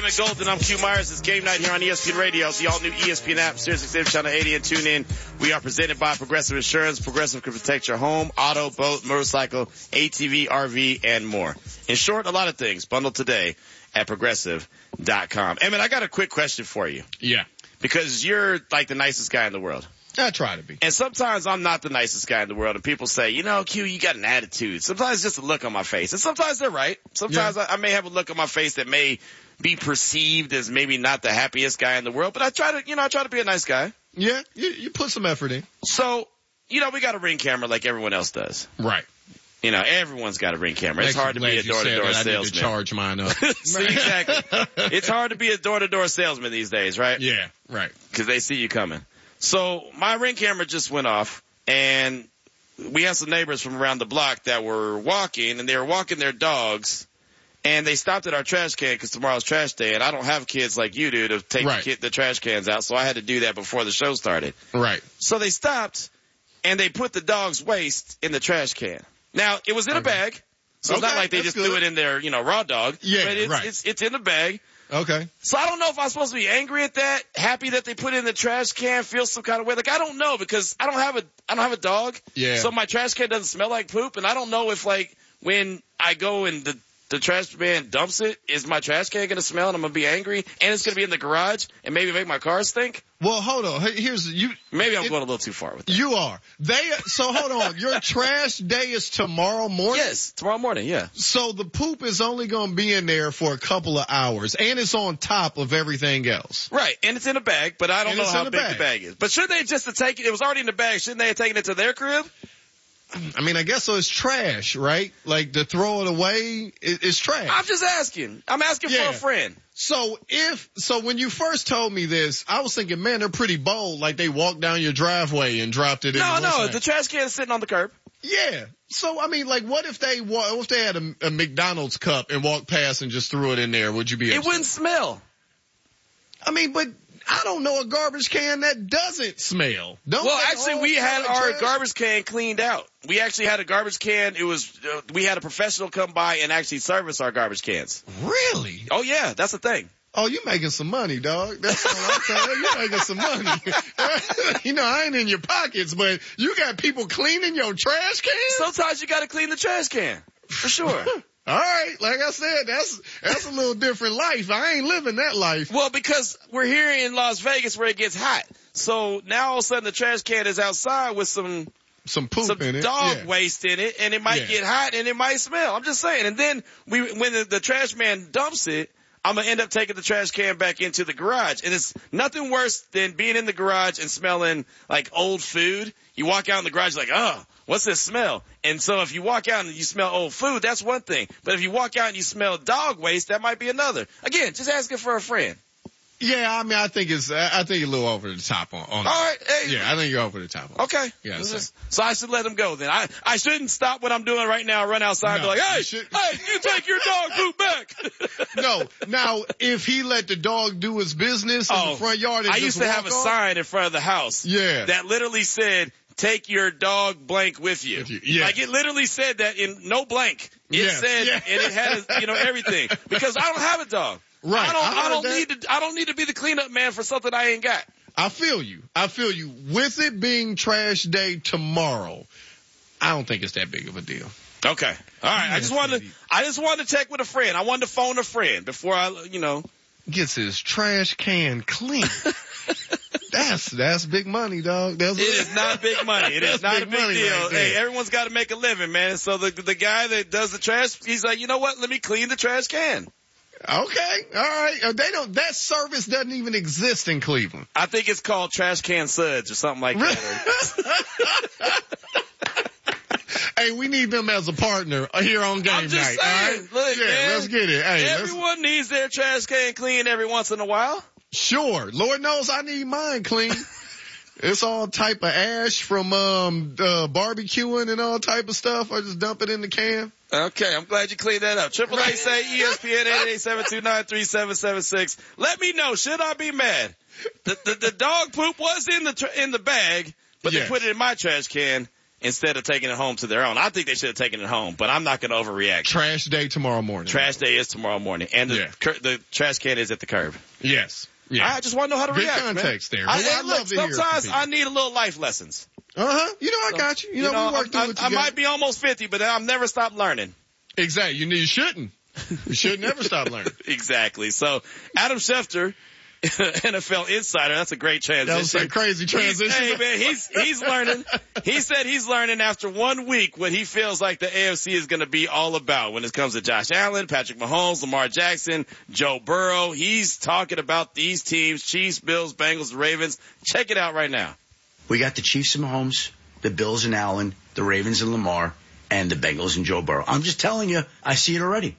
Emmett Golden. I'm Q Myers. It's game night here on ESPN Radio, the all-new ESPN app, Sirius XM Channel 80, and tune in. We are presented by Progressive Insurance. Progressive can protect your home, auto, boat, motorcycle, ATV, RV, and more. In short, a lot of things bundled today at Progressive.com. Emmett, I got a quick question for you. Yeah. Because you're like the nicest guy in the world. I try to be. And sometimes I'm not the nicest guy in the world, and people say, you know, Q, you got an attitude. Sometimes it's just a look on my face. And sometimes they're right. Sometimes I may have a look on my face that may be perceived as maybe not the happiest guy in the world, but I try to be a nice guy. Yeah, you put some effort in. So, you know, we got a Ring camera like everyone else does. Right. You know, everyone's got a Ring camera. It's hard to be a door-to-door salesman. I need to charge mine up. See, exactly. It's hard to be a door-to-door salesman these days, right? Yeah, right. Because they see you coming. So my Ring camera just went off, and we had some neighbors from around the block that were walking, and they were walking their dogs, and they stopped at our trash can because tomorrow's trash day, and I don't have kids like you do to take the trash cans out, so I had to do that before the show started. Right. So they stopped, and they put the dog's waste in the trash can. Now, it was in a bag, so it's not like they just threw it in their, raw dog. Yeah, but it's in a bag. Okay. So I don't know if I'm supposed to be angry at that, happy that they put it in the trash can, feel some kind of way. Like, I don't know, because I don't have a dog. Yeah. So my trash can doesn't smell like poop, and I don't know if, like, when I go and the trash man dumps it, is my trash can going to smell and I'm going to be angry, and it's going to be in the garage and maybe make my car stink? Well, hold on. Maybe I'm going a little too far with that. You are. So hold on. Your trash day is tomorrow morning? Yes, tomorrow morning, yeah. So the poop is only going to be in there for a couple of hours, and it's on top of everything else. Right, and it's in a bag, but I don't know how big the bag is. But should they just have taken it? It was already in the bag. Shouldn't they have taken it to their crib? I mean, I guess so. It's trash, right? Like, to throw it away is trash. I'm just asking. I'm asking for a friend. So when you first told me this, I was thinking, man, they're pretty bold. Like, they walked down your driveway and dropped it in. No, the trash can is sitting on the curb. Yeah. So, I mean, like, what if they had a McDonald's cup and walked past and just threw it in there? Would you be upset? It wouldn't smell. I mean, but I don't know a garbage can that doesn't smell. Well, actually, we had our garbage can cleaned out. We actually had a garbage can. It was, we had a professional come by and actually service our garbage cans. Really? Oh, yeah, that's the thing. Oh, you making some money, dog. That's all I'm saying. You making some money. I ain't in your pockets, but you got people cleaning your trash cans? Sometimes you got to clean the trash can. For sure. All right, like I said, that's a little different life. I ain't living that life. Well, because we're here in Las Vegas where it gets hot. So now all of a sudden the trash can is outside with some poop in it. Dog waste in it, and it might get hot and it might smell. I'm just saying. And then when the trash man dumps it, I'm going to end up taking the trash can back into the garage. And it's nothing worse than being in the garage and smelling like old food. You walk out in the garage like, oh, what's this smell? And so if you walk out and you smell old food, that's one thing. But if you walk out and you smell dog waste, that might be another. Again, just asking for a friend. Yeah, I mean, I think you're a little over the top on all right. Hey. Yeah, I think you're over the top on okay. Yeah. So I should let him go then. I shouldn't stop what I'm doing right now, run outside and be like, hey, you take your dog poop back. No. Now, if he let the dog do his business in the front yard and I used to have a sign in front of the house. Yeah. That literally said, take your dog blank with you. Yeah. Like it literally said that in no blank. It said, and it had, everything. Because I don't have a dog. Right. I don't need to be the cleanup man for something I ain't got. I feel you. With it being trash day tomorrow, I don't think it's that big of a deal. Okay. All right. I just wanted to check with a friend. I wanted to phone a friend before gets his trash can clean. That's big money, dog. It is not big money. It is not a big deal. Right, hey, everyone's got to make a living, man. So the guy that does the trash, he's like, you know what? Let me clean the trash can. Okay, all right. That service doesn't even exist in Cleveland. I think it's called Trash Can Suds or something like that. Hey, we need them as a partner here on game I'm just night. Saying, all right? Look, man, let's get it. Hey, everyone needs their trash can clean every once in a while. Sure. Lord knows I need mine clean. It's all type of ash from barbecuing and all type of stuff. I just dump it in the can. Okay, I'm glad you cleaned that up. 888 say ESPN 888-729-3776. Let me know. Should I be mad? The dog poop was in the bag, but they put it in my trash can, instead of taking it home to their own. I think they should have taken it home, but I'm not going to overreact. Trash day tomorrow morning. Trash day is tomorrow morning, and the trash can is at the curb. Yes. Yeah. I just want to know how to Good react. context man. there. Sometimes I need a little life lessons. I got you. You know, we work through it I might be almost 50, but I've never stopped learning. Exactly. You shouldn't. You should never stop learning. Exactly. So Adam Schefter, NFL insider, that's a great transition. That was a crazy transition. Hey man, he's learning. He said he's learning after 1 week what he feels like the AFC is going to be all about when it comes to Josh Allen, Patrick Mahomes, Lamar Jackson, Joe Burrow. He's talking about these teams: Chiefs, Bills, Bengals, Ravens. Check it out right now. We got the Chiefs and Mahomes, the Bills and Allen, the Ravens and Lamar, and the Bengals and Joe Burrow. I'm just telling you, I see it already.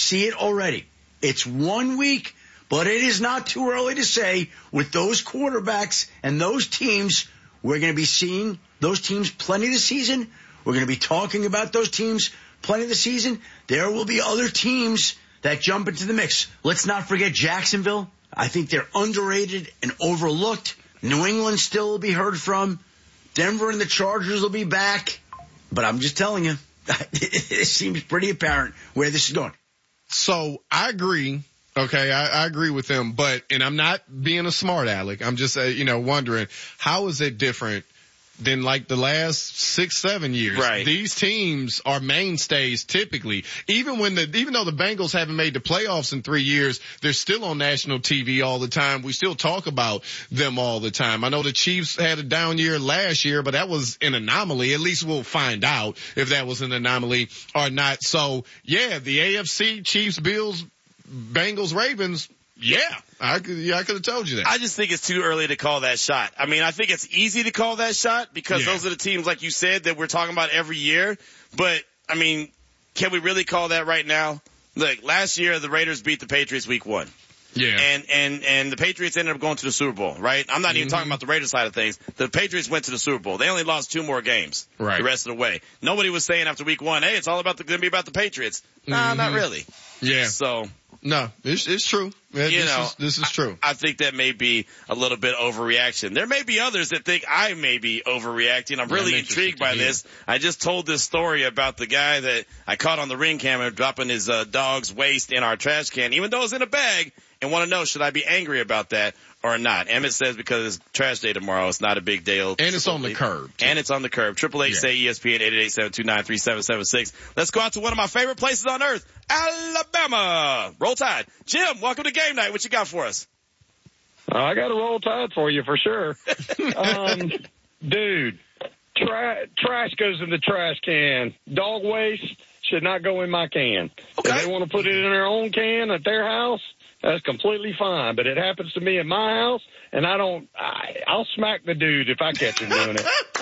It's 1 week, but it is not too early to say with those quarterbacks and those teams, we're going to be seeing those teams plenty this season. We're going to be talking about those teams plenty this season. There will be other teams that jump into the mix. Let's not forget Jacksonville. I think they're underrated and overlooked. New England still will be heard from. Denver and the Chargers will be back. But I'm just telling you, it seems pretty apparent where this is going. So I agree. Okay, I agree with him, and I'm not being a smart aleck. I'm just, wondering, how is it different than like the last 6-7 years? Right. These teams are mainstays typically. Even though the Bengals haven't made the playoffs in 3 years, they're still on national TV all the time. We still talk about them all the time. I know the Chiefs had a down year last year, but that was an anomaly. At least we'll find out if that was an anomaly or not. So yeah, the AFC, Chiefs, Bills, Bengals, Ravens, yeah, I could have told you that. I just think it's too early to call that shot. I mean, I think it's easy to call that shot because those are the teams, like you said, that we're talking about every year. But, I mean, can we really call that right now? Look, last year the Raiders beat the Patriots week 1. Yeah. And the Patriots ended up going to the Super Bowl, right? I'm not even talking about the Raiders side of things. The Patriots went to the Super Bowl. They only lost 2 more games the rest of the way. Nobody was saying after week 1, hey, it's all going to be about the Patriots. Nah, not really. Yeah. So. No, it's true. This is true. I think that may be a little bit overreaction. There may be others that think I may be overreacting. I'm really intrigued by this. I just told this story about the guy that I caught on the Ring camera dropping his dog's waste in our trash can, even though it's in a bag, and want to know, should I be angry about that or not? Emmett says because it's trash day tomorrow, it's not a big deal. And it's on the curb. And it's on the curb. 888-SAY-ESPN, 888-729-3776. Let's go out to one of my favorite places on earth, Alabama. Roll Tide. Jim, welcome to Game Night. What you got for us? I got a Roll Tide for you for sure. Dude, trash goes in the trash can. Dog waste should not go in my can. Okay. If they want to put it in their own can at their house, that's completely fine. But it happens to me in my house, and I'll smack the dude if I catch him doing it.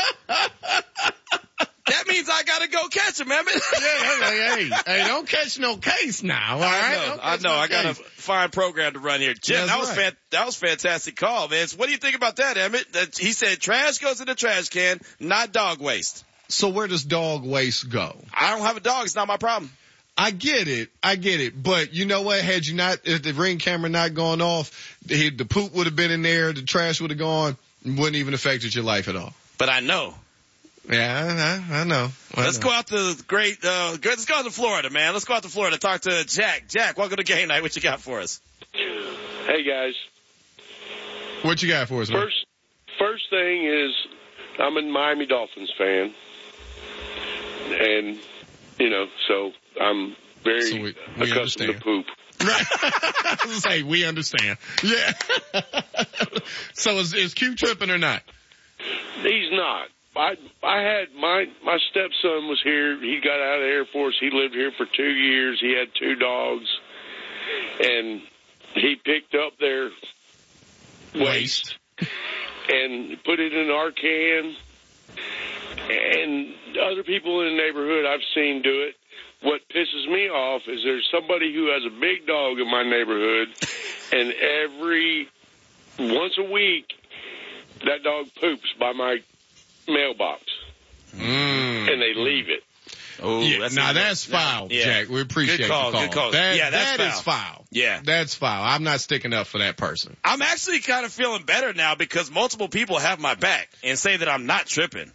That means I got to go catch him, Emmett. Hey, don't catch no case now, all right? I know. I got a fine program to run here. Jim, that was fantastic call, man. So what do you think about that, Emmett? He said trash goes in the trash can, not dog waste. So where does dog waste go? I don't have a dog. It's not my problem. I get it. But you know what? If the Ring camera not gone off, the poop would have been in there, the trash would have gone, wouldn't even affected your life at all. But I know. Yeah, I know. Let's go out to let's go out to Florida, man. Let's go out to Florida. Talk to Jack. Jack, welcome to Game Night. What you got for us? Hey, guys. What you got for us, man? First thing is I'm a Miami Dolphins fan. And, so I'm very accustomed to poop. Right. I was going to say, we understand. Yeah. So is Q tripping or not? He's not. I had my stepson was here. He got out of the Air Force. He lived here for 2 years. He had 2 dogs. And he picked up their waste and put it in our can. And other people in the neighborhood I've seen do it. What pisses me off is there's somebody who has a big dog in my neighborhood, and once a week, that dog poops by my mailbox, and they leave it. Oh, yeah, that's foul, Jack. We appreciate good call, the call. Good call. That is foul. Yeah. That's foul. I'm not sticking up for that person. I'm actually kind of feeling better now because multiple people have my back and say that I'm not tripping.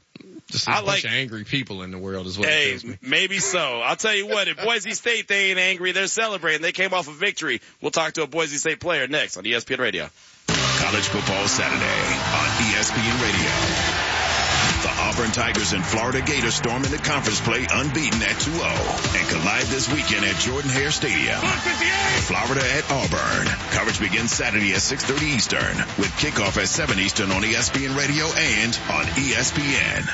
Just a bunch of angry people in the world is what it tells me. Maybe so. I'll tell you what, if Boise State, they ain't angry, they're celebrating. They came off a victory. We'll talk to a Boise State player next on ESPN Radio. College Football Saturday on ESPN Radio. The Auburn Tigers and Florida Gators storm into conference play unbeaten at 2-0 and collide this weekend at Jordan-Hare Stadium. Florida at Auburn. Coverage begins Saturday at 6:30 Eastern with kickoff at 7 Eastern on ESPN Radio and on ESPN.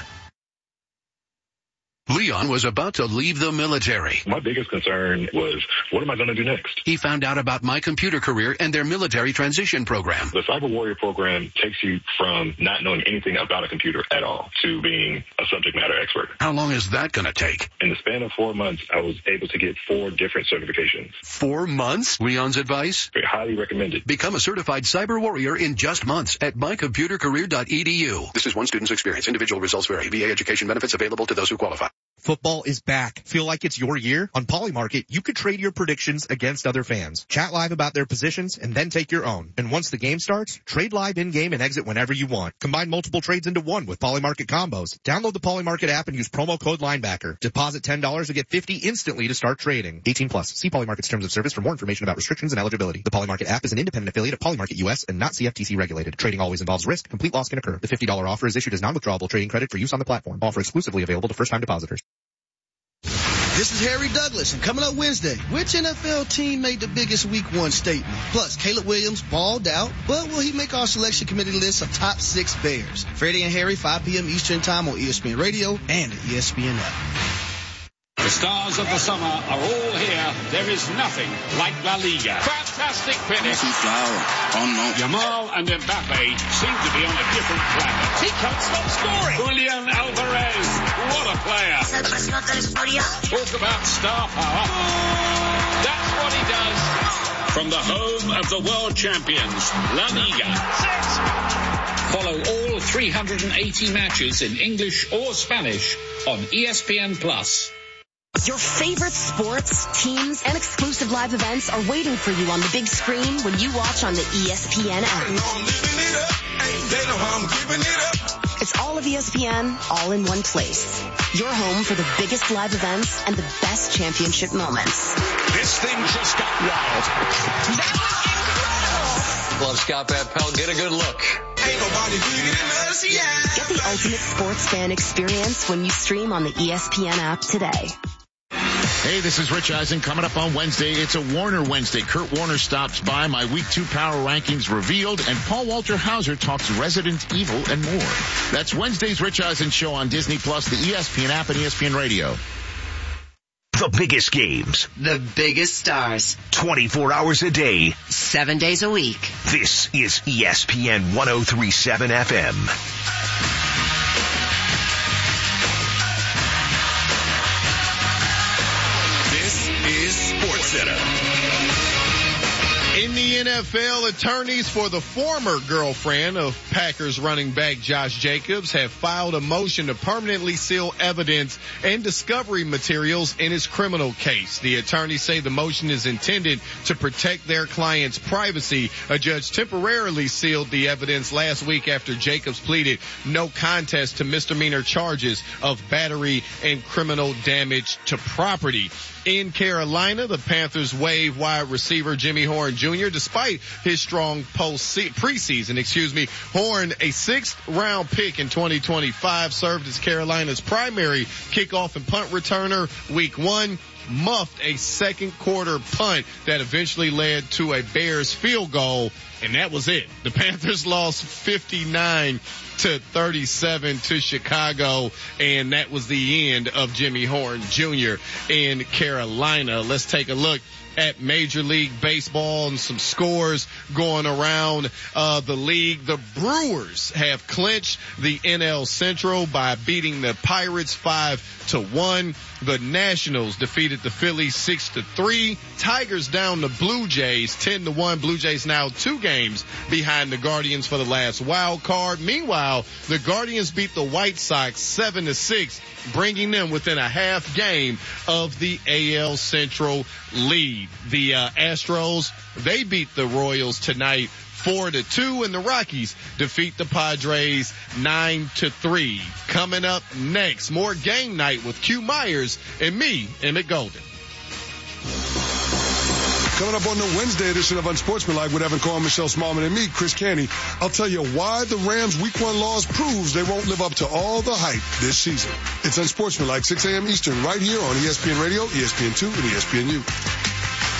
Leon was about to leave the military. My biggest concern was, what am I going to do next? He found out about My Computer Career and their military transition program. The Cyber Warrior program takes you from not knowing anything about a computer at all to being a subject matter expert. How long is that going to take? In the span of 4 months, I was able to get 4 different certifications. 4 months? Leon's advice? Very highly recommended. Become a certified Cyber Warrior in just months at mycomputercareer.edu. This is one student's experience. Individual results vary. VA education benefits available to those who qualify. Football is back. Feel like it's your year? On Polymarket, you could trade your predictions against other fans. Chat live about their positions and then take your own. And once the game starts, trade live in-game and exit whenever you want. Combine multiple trades into one with Polymarket combos. Download the Polymarket app and use promo code linebacker. Deposit $10 to get $50 instantly to start trading. 18 plus. See Polymarket's terms of service for more information about restrictions and eligibility. The Polymarket app is an independent affiliate of Polymarket US and not CFTC regulated. Trading always involves risk. Complete loss can occur. The $50 offer is issued as non-withdrawable trading credit for use on the platform. Offer exclusively available to first-time depositors. This is Harry Douglas, and coming up Wednesday, which NFL team made the biggest Week 1 statement? Plus, Caleb Williams balled out, but will he make our selection committee list of top 6 Bears? Freddie and Harry, 5 p.m. Eastern Time on ESPN Radio and the ESPN app. The stars of the summer are all here. There is nothing like La Liga. Fantastic finish. Yamal and Mbappe seem to be on a different planet. He can't stop scoring. Julian Alvarez, what a player. Talk about star power. That's what he does. From the home of the world champions, La Liga. Follow all 380 matches in English or Spanish on ESPN+. Your favorite sports, teams, and exclusive live events are waiting for you on the big screen when you watch on the ESPN app. It's all of ESPN, all in one place. Your home for the biggest live events and the best championship moments. This thing just got wild. That was incredible. Love Scott Van Pelt. Get a good look. Ain't nobody bigger than us, yeah. Get the ultimate sports fan experience when you stream on the ESPN app today. Hey, this is Rich Eisen. Coming up on Wednesday, it's a Warner Wednesday. Kurt Warner stops by, my Week 2 power rankings revealed, and Paul Walter Hauser talks Resident Evil and more. That's Wednesday's Rich Eisen Show on Disney+, the ESPN app, and ESPN Radio. The biggest games. The biggest stars. 24 hours a day. 7 days a week. This is ESPN 103.7 FM. In the NFL, attorneys for the former girlfriend of Packers running back Josh Jacobs have filed a motion to permanently seal evidence and discovery materials in his criminal case. The attorneys say the motion is intended to protect their client's privacy. A judge temporarily sealed the evidence last week after Jacobs pleaded no contest to misdemeanor charges of battery and criminal damage to property. In Carolina, the Panthers waive wide receiver Jimmy Horn Jr. despite his strong preseason. Horn, a 6th-round pick in 2025, served as Carolina's primary kickoff and punt returner Week 1, muffed a second-quarter punt that eventually led to a Bears field goal, and that was it. The Panthers lost 59-37 to Chicago, and that was the end of Jimmy Horn Jr. in Carolina. Let's take a look at Major League Baseball and some scores going around the league. The Brewers have clinched the NL Central by beating the Pirates 5-1. The Nationals defeated the Phillies 6-3. Tigers down the Blue Jays 10-1. Blue Jays now 2 games behind the Guardians for the last wild card. Meanwhile, the Guardians beat the White Sox 7-6, bringing them within a half game of the AL Central lead. seed, the Astros, they beat the Royals tonight 4-2, and the Rockies defeat the Padres 9-3. Coming up next, more game night with Q Myers and me, Emmett Golden. Coming up on the Wednesday edition of Unsportsmanlike with Evan Cohen, Michelle Smallman, and me, Chris Canty, I'll tell you why the Rams Week 1 loss proves they won't live up to all the hype this season. It's Unsportsmanlike, 6 a.m. Eastern, right here on ESPN Radio, ESPN2, and ESPNU.